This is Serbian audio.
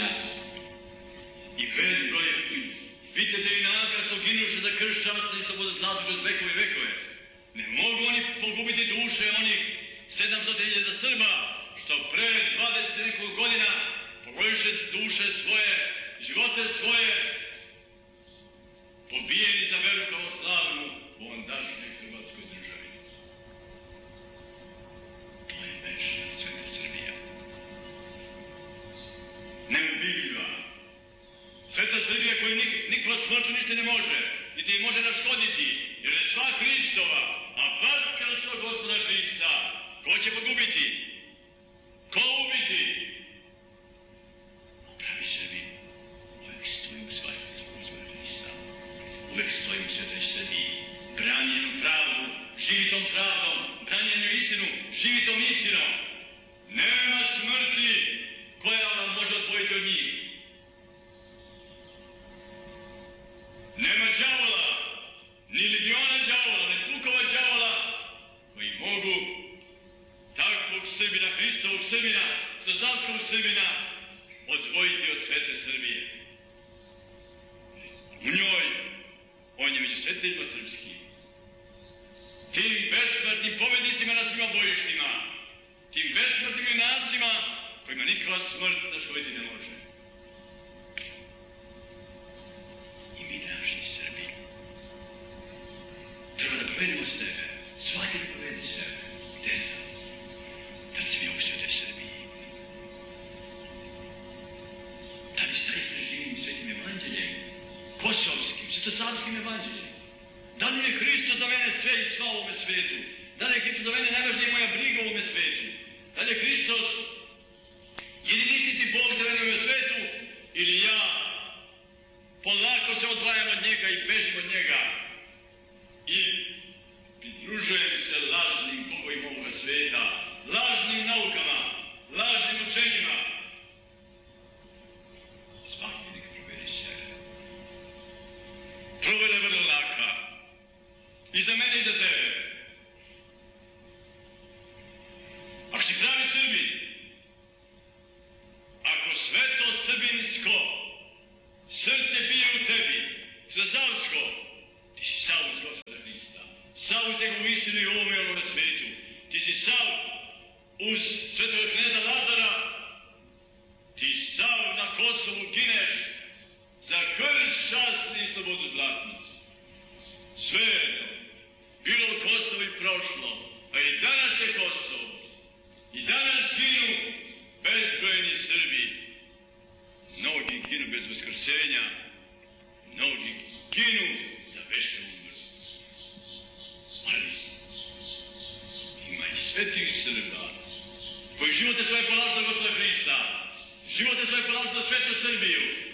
nas i bezbroj vidite i nas što ginuše za kršćanstvo i slobodu znači kroz vekove i vekove. Ne mogu oni pogubiti duše onih 700.000 Srba što pre 20 nekog godina pogodiše duše svoje, živote svoje, pobijeni za veru pravoslavnu u ondašnjoj Hrvatskoj državi. To je večna Sveta Srbija. Neubigljiva. Sveta Srbija koju nikla smrtu ništa ne može, niti je može naškoditi, jer je sva Hristova, a vaskrstvo Gospoda Hrista, ko će pogubiti? Ko ubiti? Pravi Srbi, uvek stoji u svasnicu Gospoda Hrista, uvek stoji u Svetoj Srbiji, branjenom pravdu, živitom pravdom, branjenom istinu, živitom istinom. Nema smrti koja vam može odvojiti od njih. Nema đavola, ni legiona đavola, ni pukova đavola, koji mogu takvog Srbina, Hristovog Srbina, sazavskog Srbina, odvojiti od Svete Srbije. U njoj, on je među sveteljima srpski. Tim besmrtnim pobednicima na svima bojištima, tim besmrtnim junacima kojima nikakva smrt naškoditi ne može. I mi, naši Srbi, treba da povedemo sebe, svaki da povedi sebe. Gde sam? Da sam ja u Svetoj Srbiji. Da li zaista živim svetim evanđeljem, kosovskim, svetosavskim evanđeljem? Da li je Hristos za mene sve i sva u ovome svetu? Da li je Hristos za mene najvažnija moja briga u ovome svetu? Da li je Hristos jedinistiti Bog za mene u ovome svetu? Ili ja polako se odvajam od njega i bežim od njega i pridružujem se lažnim bogovima ovoga sveta, lažnim naukama, lažnim učenjima. Svaki neka proveri sebe. Provera je vrlo laka. I za mene i za tebe. Ako si pravi Srbin, ako sveto srbinsko srce bije u tebi, sazavsko, ti si sav uz Gospoda Hrista, sav uz njegovu istinu i ovome i onome svetu. Ti si sav uz svetog kneza Lazara, ti sav na Kosovu gineš za krst, časni i slobodu zlatnicu. Sve jedno, bilo Kosovo i prošlo, a i danas je Kosovo. I danas ginu bezbrojni Srbi. Mnogi ginu bez vaskrsenja, mnogi ginu za večnu umrt. Ali ima i svetih Srba koji živote svoje polažu za Gospoda Hrista, živote svoje polažu za svetu Srbiju,